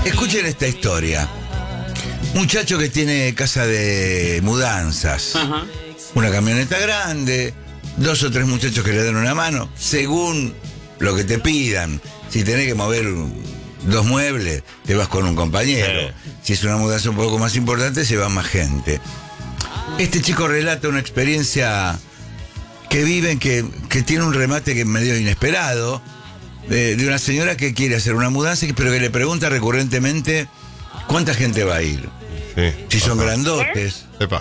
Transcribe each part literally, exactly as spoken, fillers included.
Escuchen esta historia. Muchacho que tiene casa de mudanzas. Ajá. Una camioneta grande, dos o tres muchachos que le dan una mano, según lo que te pidan. Si tenés que mover dos muebles, te vas con un compañero. Sí. Si es una mudanza un poco más importante, se va más gente. Este chico relata una experiencia que viven, que, que tiene un remate que es medio inesperado, de, de una señora que quiere hacer una mudanza, pero que le pregunta recurrentemente cuánta gente va a ir. Sí, si son ajá. grandotes. Epa.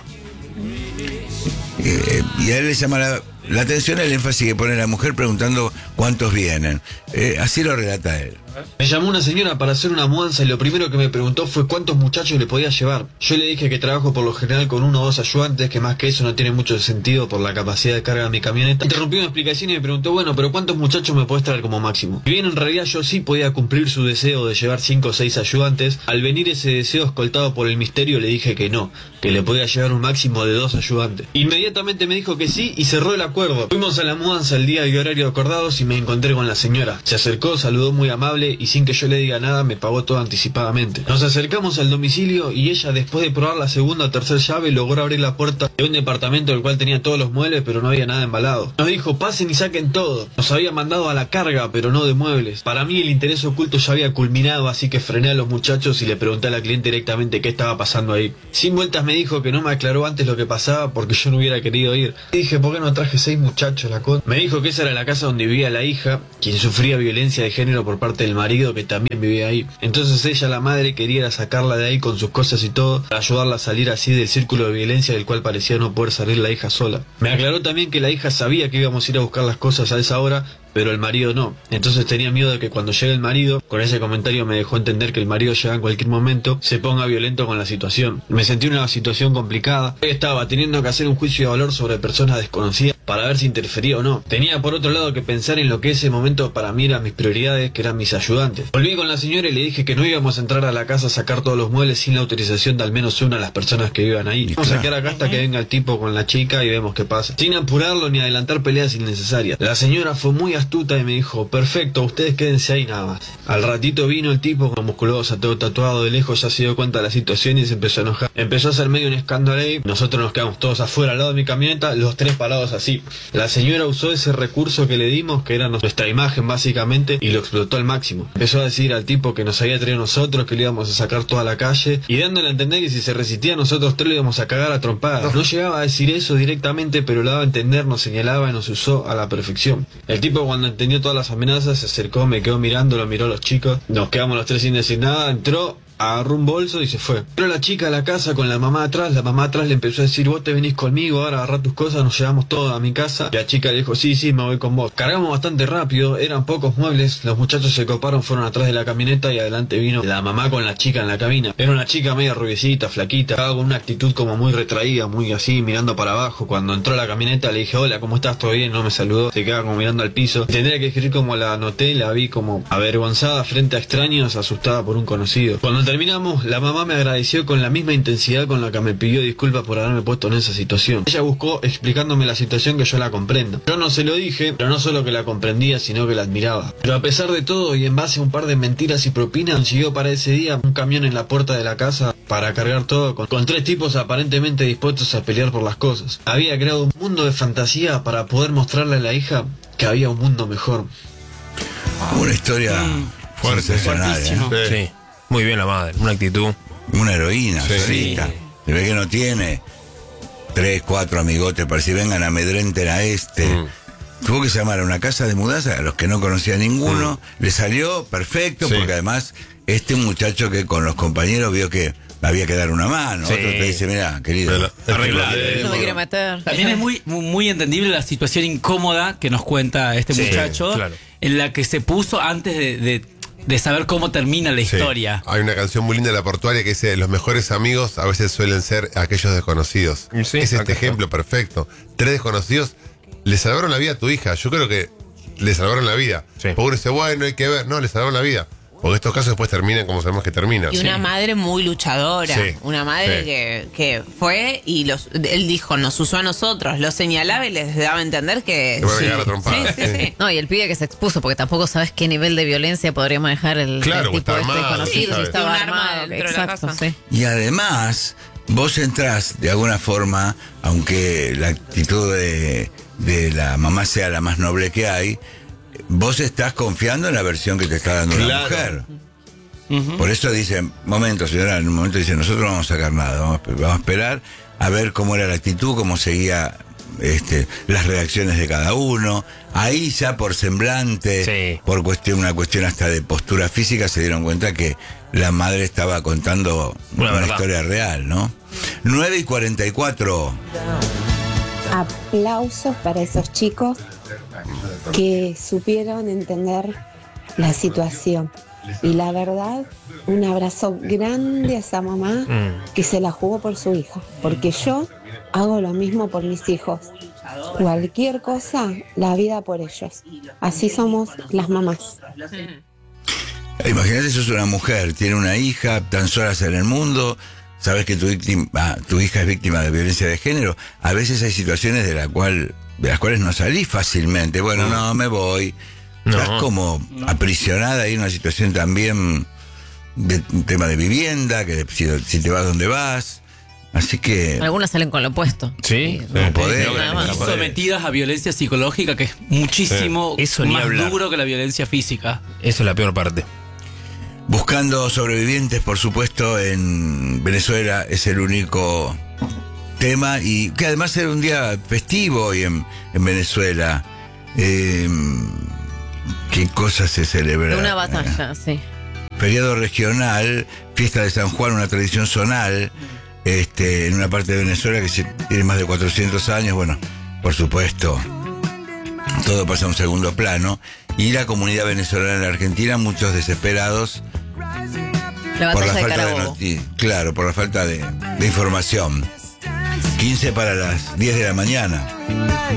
Eh, y a él le llama la, la atención el énfasis que pone la mujer preguntando cuántos vienen. Eh, así lo relata él. Me llamó una señora para hacer una mudanza y lo primero que me preguntó fue cuántos muchachos le podía llevar. Yo le dije que trabajo por lo general con uno o dos ayudantes, que más que eso no tiene mucho sentido por la capacidad de carga de mi camioneta. Interrumpió una explicación y me preguntó, bueno, pero ¿cuántos muchachos me podés traer como máximo? Si bien en realidad yo sí podía cumplir su deseo de llevar cinco o seis ayudantes, al venir ese deseo escoltado por el misterio le dije que no, que le podía llevar un máximo de dos ayudantes. Inmediatamente me dijo que sí y cerró el acuerdo. Fuimos a la mudanza el día y horario acordados y me encontré con la señora. Se acercó, saludó muy amable y sin que yo le diga nada me pagó todo anticipadamente. Nos acercamos al domicilio y ella, después de probar la segunda o tercera llave, logró abrir la puerta de un departamento del cual tenía todos los muebles pero no había nada embalado. Nos dijo pasen y saquen todo. Nos había mandado a la carga pero no de muebles. Para mí el interés oculto ya había culminado, así que frené a los muchachos y le pregunté a la cliente directamente qué estaba pasando ahí. Sin vueltas me dijo que no me aclaró antes lo que pasaba porque yo no hubiera querido ir. Le dije ¿por qué no traje seis muchachos la con? Me dijo que esa era la casa donde vivía la hija, quien sufría violencia de género por parte del marido que también vivía ahí. Entonces ella, la madre, quería sacarla de ahí con sus cosas y todo para ayudarla a salir así del círculo de violencia del cual parecía no poder salir la hija sola. Me aclaró también que la hija sabía que íbamos a ir a buscar las cosas a esa hora, pero el marido no. Entonces tenía miedo de que cuando llegue el marido, con ese comentario me dejó entender que el marido llega en cualquier momento, se ponga violento con la situación. Me sentí en una situación complicada. Estaba teniendo que hacer un juicio de valor sobre personas desconocidas para ver si interfería o no. Tenía por otro lado que pensar en lo que ese momento para mí eran mis prioridades, que eran mis ayudantes. Volví con la señora y le dije que no íbamos a entrar a la casa a sacar todos los muebles sin la autorización de al menos una de las personas que vivan ahí. Vamos a quedar acá hasta que venga el tipo con la chica y vemos qué pasa, sin apurarlo ni adelantar peleas innecesarias. La señora fue muy astuta y me dijo, perfecto, ustedes quédense ahí nada más. Al ratito vino el tipo con musculosa, todo tatuado, de lejos ya se dio cuenta de la situación y se empezó a enojar. Empezó a hacer medio un escándalo ahí, nosotros nos quedamos todos afuera al lado de mi camioneta, los tres parados así. La señora usó ese recurso que le dimos, que era nuestra imagen básicamente, y lo explotó al máximo. Empezó a decir al tipo que nos había traído nosotros, que le íbamos a sacar toda la calle, y dándole a entender que si se resistía nosotros tres le íbamos a cagar a trompadas. No llegaba a decir eso directamente, pero lo daba a entender, nos señalaba y nos usó a la perfección. El tipo cuando entendió todas las amenazas se acercó, me quedó mirando, lo miró a los chicos, nos quedamos los tres sin decir nada, entró, agarró un bolso y se fue. Pero la chica a la casa con la mamá atrás, la mamá atrás le empezó a decir, vos te venís conmigo, ahora agarrá tus cosas, nos llevamos todos a mi casa. Y la chica le dijo, sí, sí, me voy con vos. Cargamos bastante rápido, eran pocos muebles, los muchachos se coparon, fueron atrás de la camioneta y adelante vino la mamá con la chica en la cabina. Era una chica media rubiecita, flaquita, con una actitud como muy retraída, muy así, mirando para abajo. Cuando entró a la camioneta le dije, hola, ¿cómo estás? ¿Todo bien? No me saludó, se quedaba como mirando al piso. Tendría que escribir como la noté, la vi como avergonzada frente a extraños, asustada por un conocido. Cuando terminamos, la mamá me agradeció con la misma intensidad con la que me pidió disculpas por haberme puesto en esa situación. Ella buscó explicándome la situación que yo la comprendo. Yo no se lo dije, pero no solo que la comprendía, sino que la admiraba. Pero a pesar de todo, y en base a un par de mentiras y propinas, consiguió para ese día un camión en la puerta de la casa para cargar todo con, con tres tipos aparentemente dispuestos a pelear por las cosas. Había creado un mundo de fantasía para poder mostrarle a la hija que había un mundo mejor. Una historia mm. fuerte, ¿eh? Sí. Muy bien la madre, una actitud. Una heroína, sí. solita. Se ve que no tiene tres, cuatro amigotes para si vengan amedrenten a este. Mm. Tuvo que llamar a una casa de mudanza a los que no conocía ninguno. Mm. Le salió perfecto, sí. Porque además este muchacho que con los compañeros vio que había que dar una mano. Sí. Otro te dice, mira, querido, arreglado. No me quiere meter. También es muy, muy entendible la situación incómoda que nos cuenta este sí, muchacho, claro. En la que se puso antes de... de de saber cómo termina la historia. Sí. Hay una canción muy linda de La Portuaria que dice, los mejores amigos a veces suelen ser aquellos desconocidos. Sí, es este ejemplo está. Perfecto. Tres desconocidos le salvaron la vida a tu hija. Yo creo que le salvaron la vida. Sí. Porque uno dice, bueno, hay que ver. No, le salvaron la vida. Porque estos casos después terminan como sabemos que terminan. Y una sí. madre muy luchadora. Sí, una madre sí. que, que fue y los, él dijo, nos usó a nosotros, lo señalaba y les daba a entender que... Que van a sí. llegar a trompadas. Sí, sí, sí. No, y el pibe que se expuso, porque tampoco sabes qué nivel de violencia podría manejar el, Claro, el tipo está este armado, desconocido, sí, si estaba un arma armado. dentro de la Exacto, casa. sí. Y además, vos entrás de alguna forma, aunque la actitud de, de la mamá sea la más noble que hay, vos estás confiando en la versión que te está dando la Claro. mujer. Uh-huh. Por eso dicen, momento señora, en un momento dicen, nosotros no vamos a sacar nada, vamos, vamos a esperar a ver cómo era la actitud, cómo seguía este, las reacciones de cada uno. Ahí ya por semblante, Sí. por cuestión, una cuestión hasta de postura física, se dieron cuenta que la madre estaba contando Una una, verdad. historia real, ¿no? nueve y cuarenta y cuatro. Aplausos para esos chicos que supieron entender la situación. Y la verdad, un abrazo grande a esa mamá Mm. que se la jugó por su hija. Porque yo hago lo mismo por mis hijos. Cualquier cosa, la vida por ellos. Así somos las mamás. Imagínate, sos una mujer, tiene una hija, tan solas en el mundo, sabes que tu, víctima, ah, tu hija es víctima de violencia de género. A veces hay situaciones de, la cual, de las cuales no salís fácilmente. Bueno, no, me voy. No. Estás como aprisionada ahí en una situación también de un tema de vivienda, que si, si te vas donde vas. Así que Algunas salen con lo opuesto. Sí, no podés. no, nada más. no Y podés. sometidas a violencia psicológica, que es muchísimo Sí. Eso ni más hablar. duro que la violencia física. Eso es la peor parte. Buscando sobrevivientes, por supuesto, en Venezuela es el único tema, y que además era un día festivo hoy en, en Venezuela. Eh, ¿Qué cosas se celebran? De una batalla, sí. Feriado regional, fiesta de San Juan, una tradición zonal, este, en una parte de Venezuela que se- tiene más de cuatrocientos años. Bueno, por supuesto, todo pasa a un segundo plano. Y la comunidad venezolana en la Argentina, muchos desesperados La por la batalla de falta de Carabobo. noticias. Claro, por la falta de, de información. quince para las diez de la mañana.